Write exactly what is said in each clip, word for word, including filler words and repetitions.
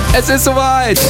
Es ist soweit.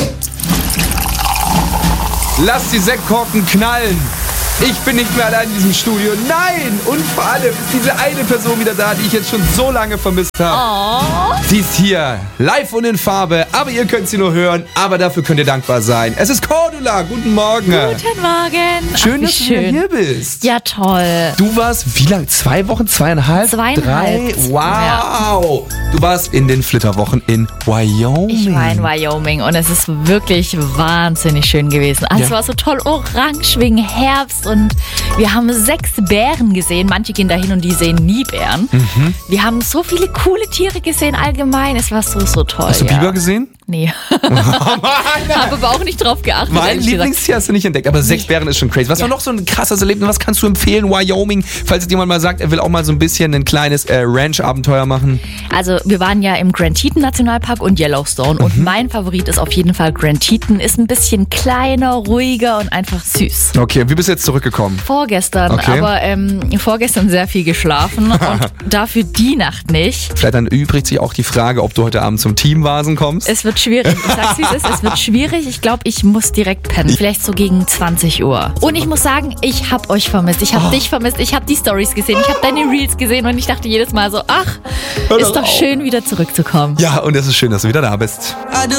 Lasst die Sektkorken knallen. Ich bin nicht mehr allein in diesem Studio. Nein! Und vor allem ist diese eine Person wieder da, die ich jetzt schon so lange vermisst habe. Oh. Sie ist hier, live und in Farbe. Aber ihr könnt sie nur hören. Aber dafür könnt ihr dankbar sein. Es ist Cordula. Guten Morgen. Guten Morgen. Schön, Ach, dass du schön. wieder hier bist. Ja, toll. Du warst wie lange? Zwei Wochen? Zweieinhalb? Zweieinhalb. Drei? Wow. Ja. Du warst in den Flitterwochen in Wyoming. Ich war in Wyoming und es ist wirklich wahnsinnig schön gewesen. Alles Ja. war so toll orange wegen Herbst und wir haben sechs Bären gesehen. Manche gehen dahin und die sehen nie Bären. Mhm. Wir haben so viele coole Tiere gesehen allgemein. Es war so, so toll. Hast du ja. Biber gesehen? Nee. Oh Habe aber auch nicht drauf geachtet. Mein ehrlich gesagt. Lieblingstier hast du nicht entdeckt, aber sechs Bären ist schon crazy. Was Ja. war noch so ein krasses Erlebnis? Was kannst du empfehlen? Wyoming, falls jetzt jemand mal sagt, er will auch mal so ein bisschen ein kleines äh, Ranch-Abenteuer machen. Also wir waren ja im Grand Teton Nationalpark und Yellowstone und mein Favorit ist auf jeden Fall Grand Teton. Ist ein bisschen kleiner, ruhiger und einfach süß. Okay, wie bist du jetzt zurückgekommen? Vorgestern, Okay. aber ähm, vorgestern sehr viel geschlafen und dafür die Nacht nicht. Vielleicht dann übrigt sich auch die Frage, ob du heute Abend zum Teamvasen kommst. Es wird schwierig. Ich sag's wie es ist, es wird schwierig. Ich glaube, ich muss direkt pennen. Vielleicht so gegen zwanzig Uhr. Und ich muss sagen, ich hab euch vermisst. Ich hab Oh. dich vermisst. Ich hab die Stories gesehen. Ich hab deine Reels gesehen und ich dachte jedes Mal so, ach, Hör ist doch doch auf. schön, wieder zurückzukommen. Ja, und es ist schön, dass du wieder da bist. I do